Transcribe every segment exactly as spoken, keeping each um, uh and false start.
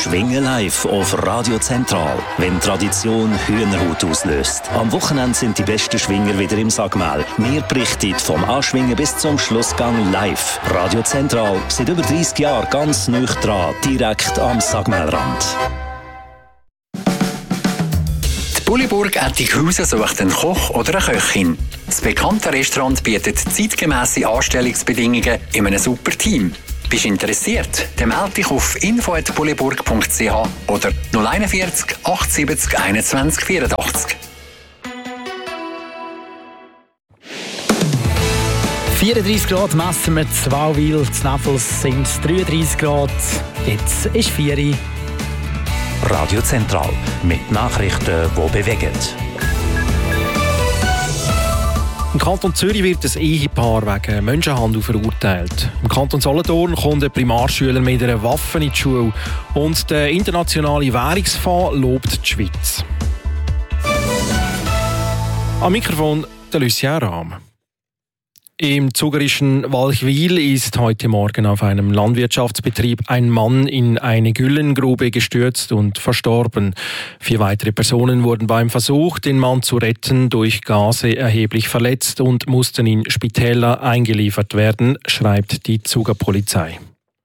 Schwingen live auf Radio Zentral, wenn Tradition Hühnerhaut auslöst. Am Wochenende sind die besten Schwinger wieder im Sagmel. Wir berichten vom Anschwingen bis zum Schlussgang live. Radio Zentral, seit über dreissig Jahren ganz nah dran, direkt am Sagmelrand. Die Bulliburg Ettighausen sucht einen Koch oder eine Köchin. Das bekannte Restaurant bietet zeitgemässe Anstellungsbedingungen in einem super Team. Bist du interessiert? Dann melde dich auf info at bulliburg punkt c h oder null vierzig achtundsiebzig einundzwanzig vierundachtzig. vierunddreissig Grad messen wir in Waalwil, in Näffels sind es dreiunddreissig Grad. Jetzt ist vier Uhr. Radio Zentral mit Nachrichten, die bewegen. Im Kanton Zürich wird ein Ehepaar wegen Menschenhandel verurteilt. Im Kanton Solothurn kommt ein Primarschüler mit einer Waffe in die Schule. Und der internationale Währungsfonds lobt die Schweiz. Am Mikrofon der Lucien Rahm. Im zugerischen Walchwil ist heute Morgen auf einem Landwirtschaftsbetrieb ein Mann in eine Güllengrube gestürzt und verstorben. Vier weitere Personen wurden beim Versuch, den Mann zu retten, durch Gase erheblich verletzt und mussten in Spitäler eingeliefert werden, schreibt die Zuger Polizei.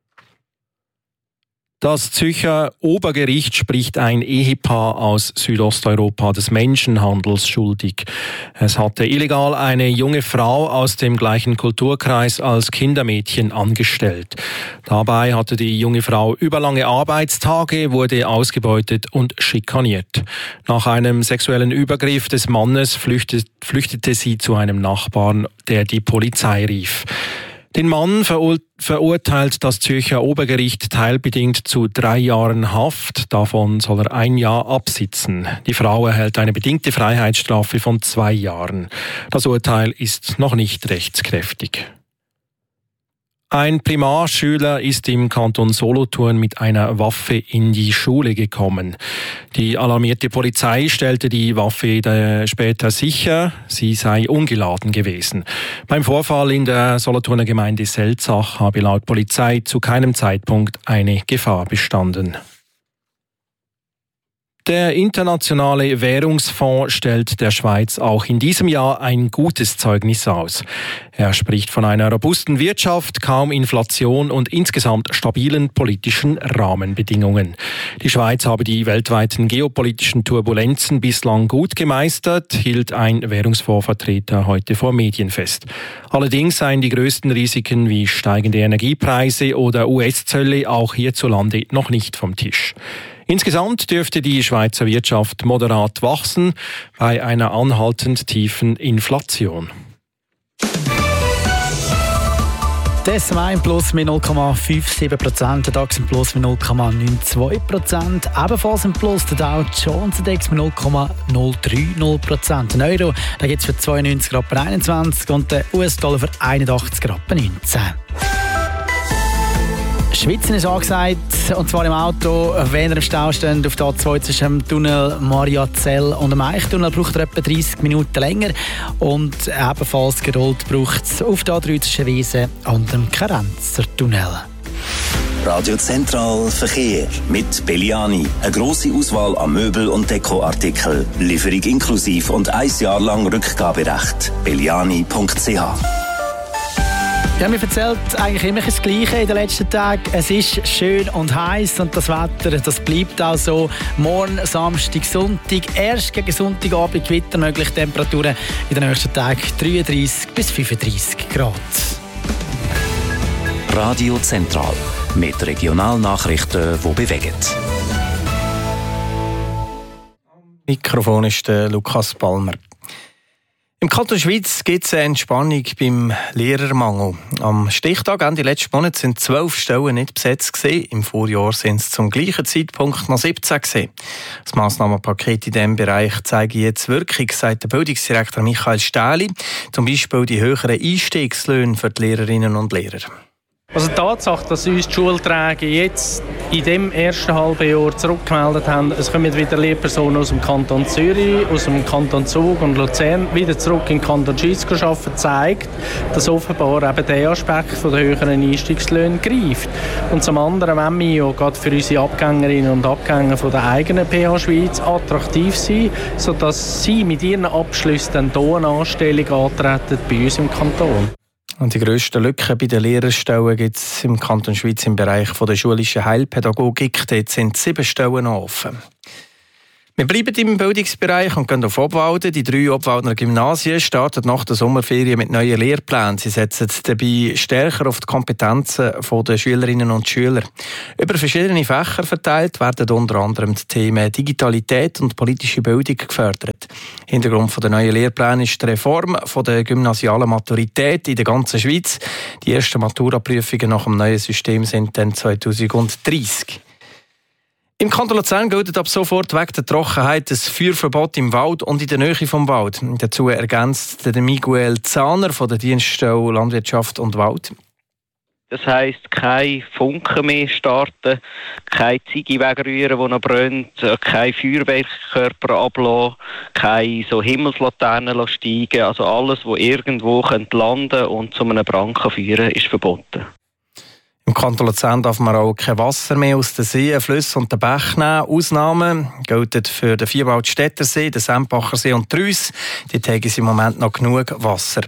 Das Zürcher Obergericht spricht ein Ehepaar aus Südosteuropa des Menschenhandels schuldig. Es hatte illegal eine junge Frau aus dem gleichen Kulturkreis als Kindermädchen angestellt. Dabei hatte die junge Frau überlange Arbeitstage, wurde ausgebeutet und schikaniert. Nach einem sexuellen Übergriff des Mannes flüchtete, flüchtete sie zu einem Nachbarn, der die Polizei rief. Den Mann verurteilt das Zürcher Obergericht teilbedingt zu drei Jahren Haft. Davon soll er ein Jahr absitzen. Die Frau erhält eine bedingte Freiheitsstrafe von zwei Jahren. Das Urteil ist noch nicht rechtskräftig. Ein Primarschüler ist im Kanton Solothurn mit einer Waffe in die Schule gekommen. Die alarmierte Polizei stellte die Waffe später sicher, sie sei ungeladen gewesen. Beim Vorfall in der Solothurner Gemeinde Selzach habe laut Polizei zu keinem Zeitpunkt eine Gefahr bestanden. Der internationale Währungsfonds stellt der Schweiz auch in diesem Jahr ein gutes Zeugnis aus. Er spricht von einer robusten Wirtschaft, kaum Inflation und insgesamt stabilen politischen Rahmenbedingungen. Die Schweiz habe die weltweiten geopolitischen Turbulenzen bislang gut gemeistert, hielt ein Währungsfondsvertreter heute vor Medien fest. Allerdings seien die größten Risiken wie steigende Energiepreise oder U S-Zölle auch hierzulande noch nicht vom Tisch. Insgesamt dürfte die Schweizer Wirtschaft moderat wachsen bei einer anhaltend tiefen Inflation. Der S M I im Plus mit null Komma siebenundfünfzig Prozent, der DAX im Plus mit null Komma zweiundneunzig Prozent, ebenfalls im Plus der Dow Jones Index mit null Komma null dreißig Prozent. Den Euro gibt es für zweiundneunzig Rappen einundzwanzig und den U S-Dollar für einundachtzig Rappen neunzehn. Schwitzen ist angesagt, und zwar im Auto. Wenn ihr im Stau steht, auf der A zwei zwischen dem Tunnel Mariazell und dem Eichtunnel, braucht ihr etwa dreißig Minuten länger. Und ebenfalls gerollt braucht es auf der A drei zwischen Wiesen und dem Karenzer Tunnel. Radio Zentral Verkehr mit Belliani. Eine grosse Auswahl an Möbel- und Dekoartikeln. Lieferung inklusiv und ein Jahr lang Rückgaberecht. belliani punkt c h. Ja, mir erzählt eigentlich immer das Gleiche in den letzten Tagen. Es ist schön und heiß und das Wetter, das bleibt auch so. Morgen, Samstag, Sonntag, erst gegen Sonntagabend Gewitter möglich. Temperaturen in den nächsten Tagen dreiunddreissig bis fünfunddreissig Grad. Radio Zentral mit Regionalnachrichten, die bewegen. Mikrofon ist der Lukas Palmer. Im Kanton Schweiz gibt es eine Entspannung beim Lehrermangel. Am Stichtag Ende letzten Monat sind zwölf Stellen nicht besetzt gewesen. Im Vorjahr sind es zum gleichen Zeitpunkt noch siebzehn gewesen. Das Massnahmenpaket in diesem Bereich zeigt jetzt Wirkung, sagt der Bildungsdirektor Michael Stähli. Zum Beispiel die höheren Einstiegslöhne für die Lehrerinnen und Lehrer. Also die Tatsache, dass uns die Schulträger jetzt in dem ersten halben Jahr zurückgemeldet haben, es kommen wieder Lehrpersonen aus dem Kanton Zürich, aus dem Kanton Zug und Luzern wieder zurück in den Kanton Schweiz arbeiten, zeigt, dass offenbar eben der Aspekt von der höheren Einstiegslöhne greift. Und zum anderen wollen wir ja gerade für unsere Abgängerinnen und Abgänger von der eigenen P H Schweiz attraktiv sein, sodass sie mit ihren Abschlüssen dann hier eine Anstellung antreten bei uns im Kanton. Und die grössten Lücken bei den Lehrerstellen gibt es im Kanton Schweiz im Bereich von der schulischen Heilpädagogik. Dort sind sieben Stellen noch offen. Wir bleiben im Bildungsbereich und gehen auf Obwalden. Die drei Obwaldener Gymnasien starten nach der Sommerferien mit neuen Lehrplänen. Sie setzen dabei stärker auf die Kompetenzen der Schülerinnen und Schüler. Über verschiedene Fächer verteilt werden unter anderem die Themen Digitalität und politische Bildung gefördert. Hintergrund der neuen Lehrpläne ist die Reform der gymnasialen Maturität in der ganzen Schweiz. Die ersten Maturaprüfungen nach dem neuen System sind dann zwanzig dreißig. Im Kanton Luzern gilt ab sofort wegen der Trockenheit das Feuerverbot im Wald und in der Nähe vom Wald. Dazu ergänzt der Miguel Zahner von der Dienststelle Landwirtschaft und Wald. Das heisst, kein Funken mehr starten, keine Ziege wegrühren, die noch brennt, kein Feuerwerkkörper ablassen, keine so Himmelslaternen steigen. Also alles, was irgendwo landen könnte und zu einem Brand führen kann, ist verboten. Im Kanton Luzern darf man auch kein Wasser mehr aus den Seen, Flüssen und den Bächen nehmen. Ausnahmen gelten für den Vierwaldstätter See, den Sempacher See und die Reuss. Dort haben sie im Moment noch genug Wasser.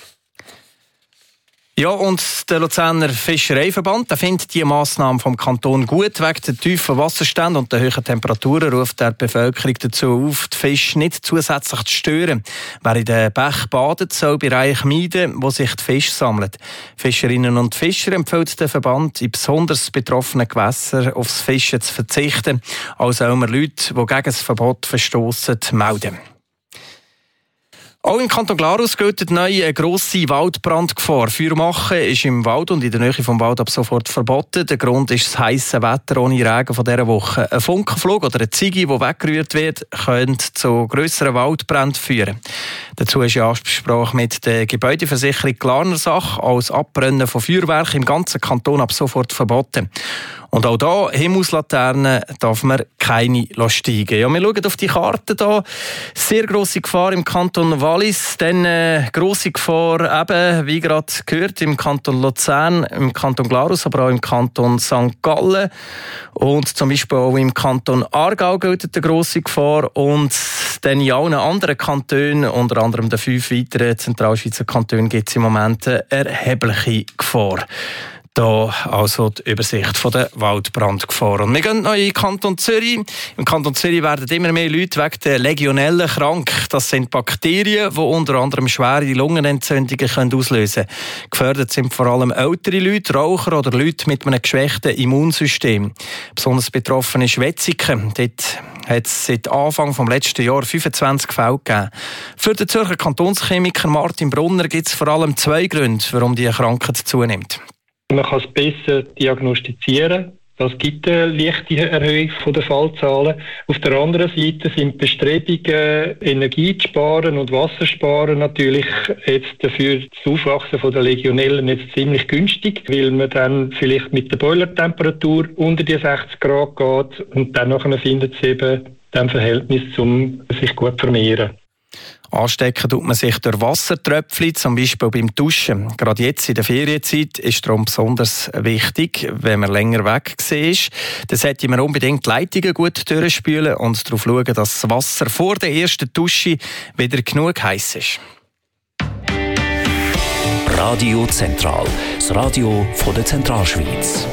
Ja, und der Luzerner Fischereiverband der findet diese Massnahmen vom Kanton gut. Wegen der tiefen Wasserstände und der hohen Temperaturen ruft der Bevölkerung dazu auf, die Fische nicht zusätzlich zu stören. Wer in den Bächen badet, soll Bereiche meiden, wo sich die Fische sammeln. Fischerinnen und Fischer empfiehlt der Verband, in besonders betroffenen Gewässern aufs Fischen zu verzichten. Also auch immer Leute, die gegen das Verbot verstossen, melden. Auch im Kanton Glarus gilt die neue grosse Waldbrandgefahr. Feuer machen ist im Wald und in der Nähe vom Wald ab sofort verboten. Der Grund ist das heisse Wetter ohne Regen von dieser Woche. Ein Funkenflug oder eine Ziege, die weggerührt wird, könnte zu grösseren Waldbränden führen. Dazu ist ja Absprache mit der Gebäudeversicherung Glarnersache als Abbrennen von Feuerwerken im ganzen Kanton ab sofort verboten. Und auch hier, Himmelslaternen darf man keine steigen. Ja, wir schauen auf die Karte hier. Sehr grosse Gefahr im Kanton Wallis. Dann äh, grosse Gefahr eben, wie gerade gehört, im Kanton Luzern, im Kanton Glarus, aber auch im Kanton Sankt Gallen. Und zum Beispiel auch im Kanton Aargau gilt eine grosse Gefahr. Und dann in allen anderen Kantonen, unter anderem den fünf weiteren Zentralschweizer Kantonen, gibt es im Moment eine erhebliche Gefahr. Da also die Übersicht von der Waldbrandgefahr. Und wir gehen noch in den Kanton Zürich. Im Kanton Zürich werden immer mehr Leute wegen der Legionellen krank. Das sind Bakterien, die unter anderem schwere Lungenentzündungen auslösen können. Gefördert sind vor allem ältere Leute, Raucher oder Leute mit einem geschwächten Immunsystem. Besonders betroffen ist Wetzikon. Dort hat es seit Anfang des letzten Jahres fünfundzwanzig Fälle gegeben. Für den Zürcher Kantonschemiker Martin Brunner gibt es vor allem zwei Gründe, warum die Krankheit zunimmt. Man kann es besser diagnostizieren. Das gibt eine leichte Erhöhung der Fallzahlen. Auf der anderen Seite sind Bestrebungen, Energie zu sparen und Wasser zu sparen natürlich jetzt dafür das Aufwachsen der Legionellen jetzt ziemlich günstig, weil man dann vielleicht mit der Boilertemperatur unter die sechzig Grad geht und dann nachher findet es eben das Verhältnis, um sich gut zu vermehren. Anstecken tut man sich durch Wassertröpfchen, zum Beispiel beim Duschen. Gerade jetzt in der Ferienzeit ist darum besonders wichtig, wenn man länger weg ist. Dann sollte man unbedingt die Leitungen gut durchspülen und darauf schauen, dass das Wasser vor der ersten Dusche wieder genug heiß ist. Radio Zentral, das Radio von der Zentralschweiz.